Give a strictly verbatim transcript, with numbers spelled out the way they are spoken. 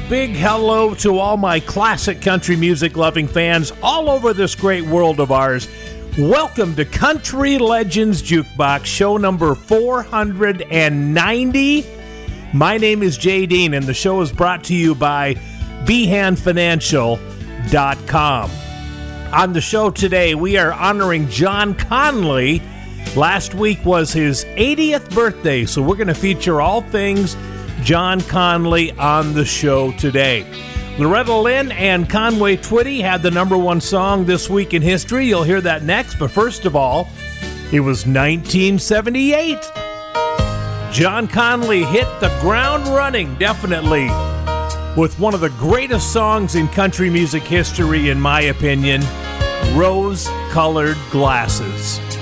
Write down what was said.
big hello to all my classic country music loving fans all over this great world of ours. Welcome to Country Legends Jukebox, show number four hundred ninety. My name is Jay Dean, and the show is brought to you by behan financial dot com. On the show today, we are honoring John Conlee. Last week was his eightieth birthday, so we're going to feature all things John Conlee on the show today. Loretta Lynn and Conway Twitty had the number one song this week in history. You'll hear that next, but first of all, it was nineteen seventy-eight. John Conlee hit the ground running, definitely, with one of the greatest songs in country music history, in my opinion, Rose-Colored Glasses.